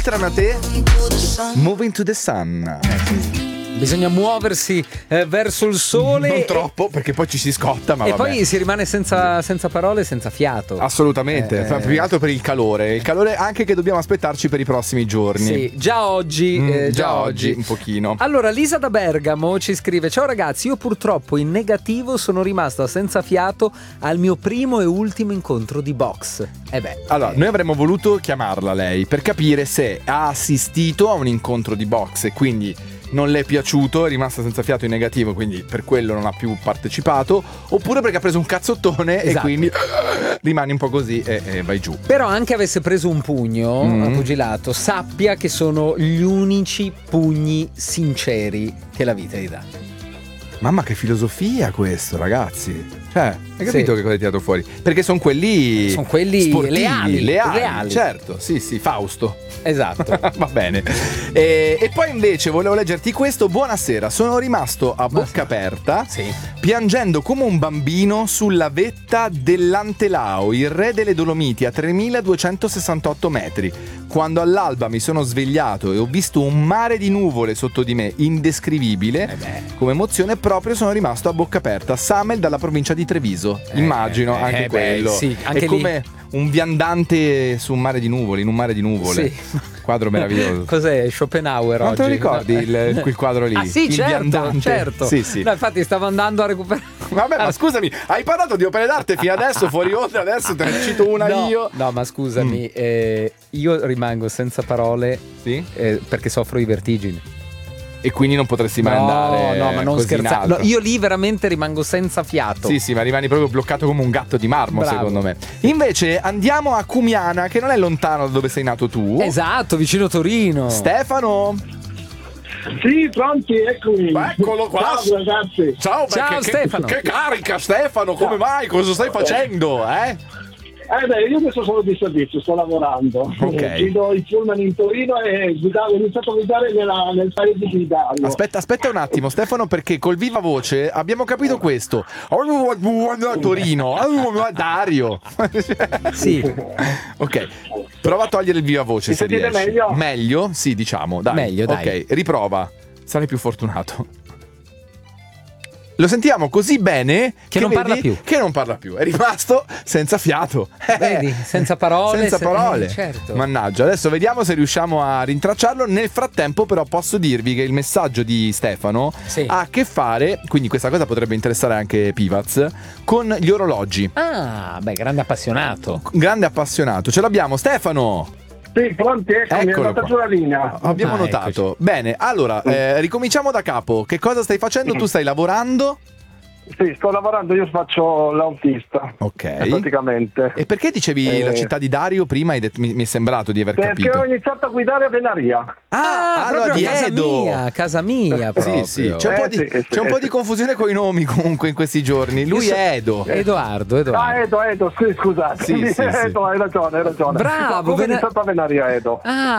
filtrano a te. Moving to the Sun. Bisogna muoversi verso il sole. Non troppo, perché poi ci si scotta, ma e vabbè. poi si rimane senza parole, senza piato. Assolutamente, più che altro per il calore anche che dobbiamo aspettarci per i prossimi giorni. Sì, già oggi. Già oggi un pochino. Allora, Lisa da Bergamo ci scrive: ciao ragazzi, io purtroppo in negativo sono rimasta senza fiato al mio primo e ultimo incontro di box. Allora, noi avremmo voluto chiamarla lei per capire se ha assistito a un incontro di box e quindi non le è piaciuto, è rimasta senza fiato in negativo, quindi per quello non ha più partecipato, oppure perché ha preso un cazzottone e quindi rimani un po' così e vai giù. Però anche avesse preso un pugno a pugilato, sappia che sono gli unici pugni sinceri che la vita gli dà. Mamma, che filosofia questo, ragazzi. Cioè, hai capito che cosa hai tirato fuori? Perché sono quelli sportivi, leali. Certo, sì, Fausto. Esatto. Va bene. E poi invece volevo leggerti questo. Buonasera, sono rimasto a bocca aperta, piangendo come un bambino sulla vetta dell'Antelao, il re delle Dolomiti, a 3268 metri. Quando all'alba mi sono svegliato e ho visto un mare di nuvole sotto di me, indescrivibile, come emozione, proprio sono rimasto a bocca aperta. Samel dalla provincia di Treviso, immagino anche quello. Sì, anche è come un viandante su un mare di nuvole, in un mare di nuvole. Sì. Quadro meraviglioso. Cos'è Schopenhauer oggi? Non te lo ricordi quel quadro lì? Ah sì, il viandante. certo. Sì. No, infatti stavo andando a recuperare. Vabbè, ma scusami, hai parlato di opere d'arte fino adesso fuori onda, adesso te ne cito una io. No, ma scusami, io rimango senza parole perché soffro di vertigini. E quindi non potresti mai andare. No, ma non così scherzare. No, io lì veramente rimango senza fiato. Sì, ma rimani proprio bloccato come un gatto di marmo. Bravo. Secondo me. Invece andiamo a Cumiana, che non è lontano da dove sei nato tu. Esatto, vicino Torino. Stefano. Sì, pronti, eccomi. Eccolo qua. Ciao ragazzi. Ciao Stefano. Che carica, Stefano, come mai? Cosa stai facendo, Io adesso sono di servizio, sto lavorando. Ok. Guido il pullman in Torino e ho iniziato a guidare nel paese di Dario. Aspetta un attimo, Stefano, perché col viva voce abbiamo capito questo. Torino, Dario. Sì. Ok. Prova a togliere il viva voce se riesci. Meglio? Meglio? Sì, diciamo, dai. Meglio, dai. Ok, riprova. Sarai più fortunato. Lo sentiamo così bene che non parla più. Che non parla più. È rimasto senza fiato. Vedi, senza parole. Senza parole. Certo. Mannaggia, adesso vediamo se riusciamo a rintracciarlo. Nel frattempo però posso dirvi che il messaggio di Stefano ha a che fare, quindi questa cosa potrebbe interessare anche Pivaz, con gli orologi. Ah, beh, grande appassionato. Grande appassionato. Ce l'abbiamo, Stefano. Sì, pronti, eccomi, è andata sulla linea. Abbiamo notato. Eccoci. Bene, allora, ricominciamo da capo. Che cosa stai facendo? Tu stai lavorando? Sì, sto lavorando, io faccio l'autista. Ok. Praticamente. E perché dicevi la città di Dario prima? Mi è sembrato di aver capito. Perché ho iniziato a guidare a Venaria. Allora di Edo. Casa mia proprio. Sì. C'è un po' di confusione con i nomi comunque in questi giorni. Lui è Edo. Edoardo. Ah, Edo, sì, scusate. Sì. Edo, hai ragione. Bravo, Ho iniziato a Venaria, Edo. Ah,